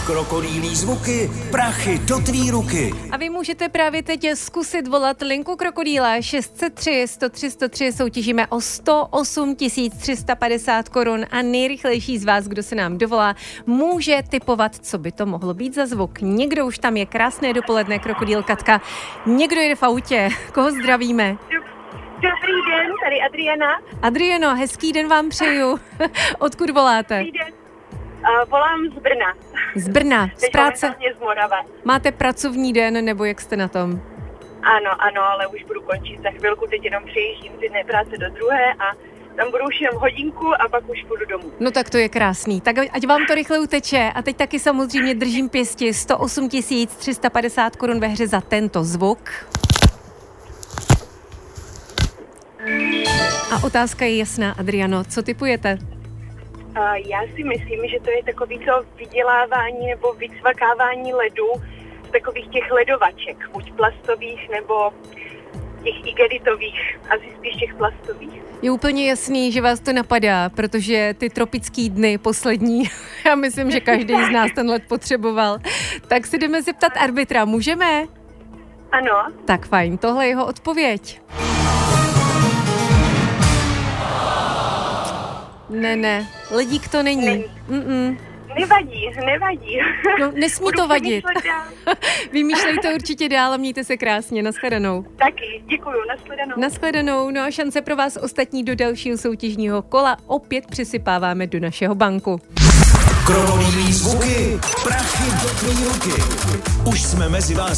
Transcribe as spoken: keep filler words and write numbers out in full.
Krokodýlí zvuky, prachy do tvý ruky. A vy můžete právě teď zkusit volat linku krokodýla šest set tři sto tři sto tři. Soutěžíme o sto osm tisíc tři sta padesát korun a nejrychlejší z vás, kdo se nám dovolá, může tipovat, co by to mohlo být za zvuk. Někdo už tam je, krásné dopoledne, krokodýl Katka. Někdo jede v autě. Koho zdravíme? Dobrý den, tady Adriana. Adriano, hezký den vám přeju. Odkud voláte? Dobrý den. Uh, volám z Brna. Z Brna, z práce. Z Morava. Máte pracovní den, nebo jak jste na tom? Ano, ano, ale už budu končit za chvilku, teď jenom přejíždím z jedné práce do druhé a tam budu už jenom hodinku a pak už půjdu domů. No tak to je krásný. Tak ať vám to rychle uteče. A teď taky samozřejmě držím pěsti. sto osm tisíc tři sta padesát korun ve hře za tento zvuk. A otázka je jasná, Adriano. Co tipujete? Uh, já si myslím, že to je takový to vydělávání nebo vycvakávání ledu z takových těch ledovaček, buď plastových nebo těch igelitových, asi spíš těch plastových. Je úplně jasný, že vás to napadá, protože ty tropický dny poslední, já myslím, že každý z nás ten led potřeboval. Tak si jdeme zeptat arbitra, můžeme? Ano. Tak fajn, tohle je jeho odpověď. Ne, ne, ledík to není. není. Mm-mm. Nevadí, nevadí. No, nesmí Budu to vadit. dál. Vymýšlejte určitě dál a mějte se krásně. Nashledanou. Taky, děkuju, nashledanou. Nashledanou, no a šance pro vás ostatní do dalšího soutěžního kola opět přisypáváme do našeho banku. Krokodýlí zvuky, prachy do tvý ruky. Už jsme mezi vás